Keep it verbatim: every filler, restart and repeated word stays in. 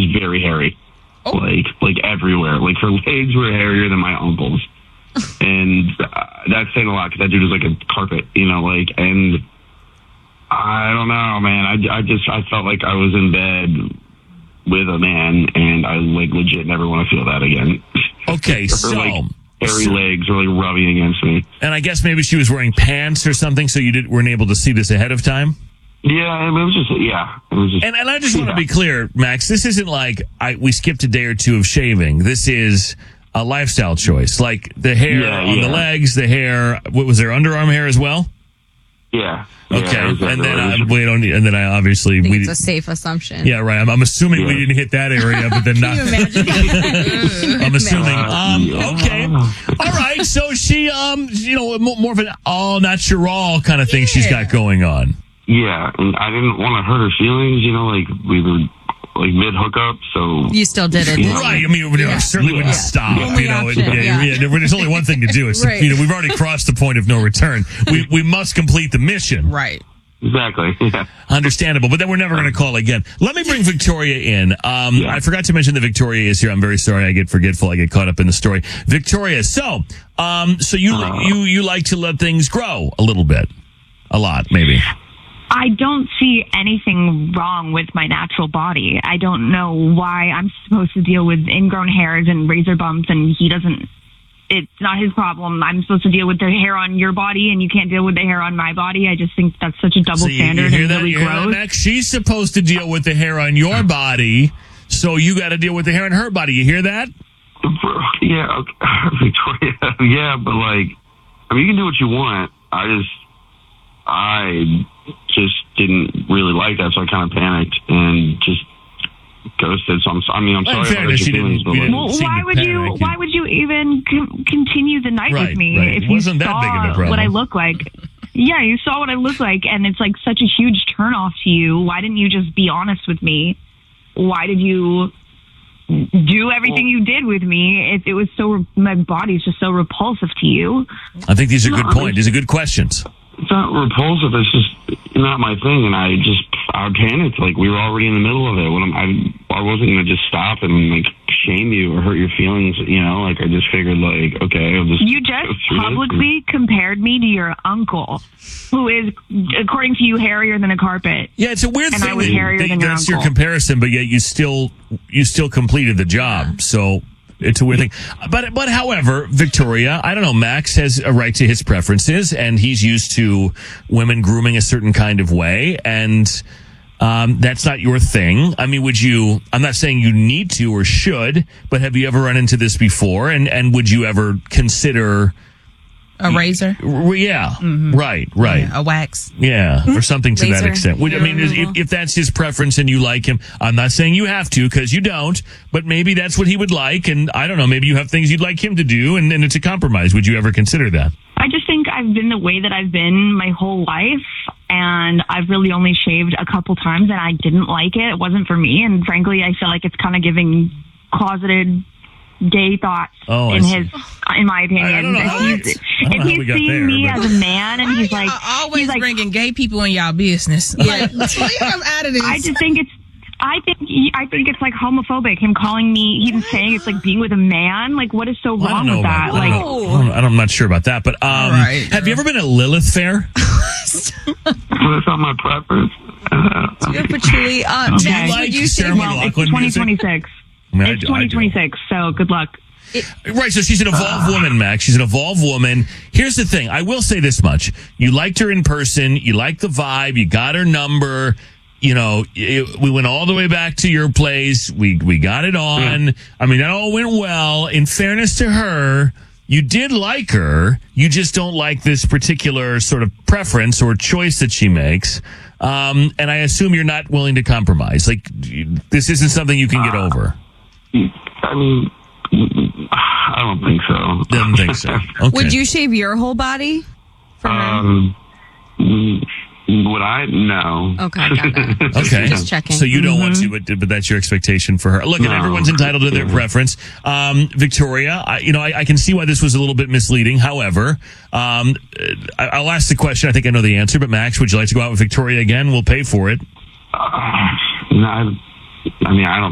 was very hairy. Oh. Like, like everywhere. Like, her legs were hairier than my uncle's. And uh, that's saying a lot, because that dude was like a carpet, you know, like, and I don't know, man. I, I just, I felt like I was in bed with a man, and I, like, legit never want to feel that again. Okay, or, so... like, hairy legs really rubbing against me. And I guess maybe she was wearing pants or something, so you did, weren't able to see this ahead of time? Yeah, it was just, yeah. It was just, and, and I just want yeah. to be clear, Max, this isn't like I, we skipped a day or two of shaving. This is a lifestyle choice. Like the hair yeah, on yeah. the legs, the hair, what was there, underarm hair as well? Yeah. Okay, yeah, exactly. and then I, we don't. And then I obviously I think we. it's a safe assumption. Yeah, right. I'm, I'm assuming yeah. we didn't hit that area, but then not. Can you imagine? I'm assuming. Um, yeah. Okay, all right. So she, um, you know, more of an all not your all kind of thing yeah. she's got going on. Yeah, and I didn't want to hurt her feelings. You know, like we were like mid hookup, so You still did it. You know, Right. I mean, you know, Yeah. certainly Yeah. wouldn't stop. Only You know, option, yeah, yeah. yeah. There- there's only one thing to do. It's Right. you know, we've already crossed the point of no return. We we must complete the mission. Right. exactly. Yeah. Understandable, but then we're never going to call again. Let me bring Victoria in. Um, Yeah. I forgot to mention that Victoria is here. I'm very sorry. I get forgetful. I get caught up in the story. Victoria, so, um, so you, Uh. you, you like to let things grow a little bit. A lot, maybe. I don't see anything wrong with my natural body. I don't know why I'm supposed to deal with ingrown hairs and razor bumps, and he doesn't. It's not his problem. I'm supposed to deal with the hair on your body, and you can't deal with the hair on my body. I just think that's such a double So you, standard you hear and that? really You hear that, gross. Max? She's supposed to deal with the hair on your body, so you got to deal with the hair on her body. You hear that? Yeah, okay. Victoria. Yeah, but like, I mean, you can do what you want. I just, I just didn't really like that, so I kind of panicked and just ghosted. So I'm, I mean, I'm Well, in sorry about fairness, your you feelings, didn't- but you like, didn't- Well, seem why to would you? panic. Why would you even con- continue the night Right, with me right. if It you wasn't that saw big of a problem. what I look like? Yeah, you saw what I look like, and it's like such a huge turnoff to you. Why didn't you just be honest with me? Why did you do everything you did with me if it was so? My body's just so repulsive to you. I think these are good No, points. These are good questions. it's not repulsive. It's just not my thing, and I just I panicked. Like we were already in the middle of it. When I'm, I I wasn't gonna just stop and like shame you or hurt your feelings. You know, like I just figured like okay, I'll just You go just through this. publicly compared me to your uncle, who is, according to you, hairier than a carpet. Yeah, it's a weird And I thing was that, hairier that than your that's your uncle. comparison, but yet you still you still completed the job. So it's a weird thing. But but however, Victoria, I don't know, Max has a right to his preferences, and he's used to women grooming a certain kind of way, and um, that's not your thing. I mean, would you? I'm not saying you need to or should, but have you ever run into this before? And and would you ever consider? A razor? r- Yeah, Mm-hmm. right, right. Yeah, a wax. Yeah, or something to that Laser. extent. Would- I mean, is- if, if that's his preference and you like him, I'm not saying you have to because you don't, but maybe that's what he would like. And I don't know, maybe you have things you'd like him to do and, and it's a compromise. Would you ever consider that? I just think I've been the way that I've been my whole life, and I've really only shaved a couple times, and I didn't like it. It wasn't for me, and frankly, I feel like it's kind of giving closeted gay thoughts Oh, I in see. his, in my opinion. I don't know If how he's, it's- I don't know if how he's we got seeing there, me but- as a man, and he's like, Y'all always he's like, bringing gay people in y'all business. Like, leave them out of this. I just think it's. I think I think it's like homophobic. Him calling me, even saying it's like being with a man. Like, what is so Well, I wrong don't know with that? about, I Like, don't know. I don't- I'm not sure about that, but um, right, have you ever been at Lilith Fair? That's not my preference. Uh, Good patchouli. Uh, Okay. Max, Like would you Sarah say well, it's McLachlan twenty music? twenty-six. I mean, I It's do- I do. twenty twenty-six. So good luck. Right, so she's an evolved woman, Max. She's an evolved woman. Here's the thing. I will say this much. You liked her in person. You liked the vibe. You got her number. You know, it, we went all the way back to your place. We we got it on. I mean, that all went well. In fairness to her, you did like her. You just don't like this particular sort of preference or choice that she makes. Um, and I assume you're not willing to compromise. Like, this isn't something you can get over. I mean, I don't think so. Didn't think so. Okay. Would you shave your whole body for her? Um, mm, would I? No. Okay, got it. Okay. Just checking. So you don't want to, but, but that's your expectation for her. Look, and No. everyone's entitled to their preference. Um, Victoria, I, you know, I, I can see why this was a little bit misleading. However, um, I, I'll ask the question. I think I know the answer, but Max, would you like to go out with Victoria again? We'll pay for it. Uh, no, I, I mean, I don't